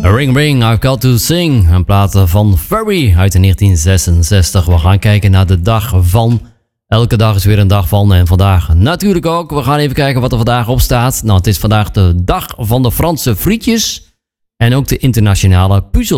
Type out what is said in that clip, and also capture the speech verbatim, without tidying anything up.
Ring Ring, I've Got To Sing. Een plaat van Furry uit negentien zesenzestig. We gaan kijken naar de dag van. Elke dag is weer een dag van. En vandaag natuurlijk ook. We gaan even kijken wat er vandaag op staat. Nou, het is vandaag de dag van de Franse frietjes. En ook de internationale puzzel.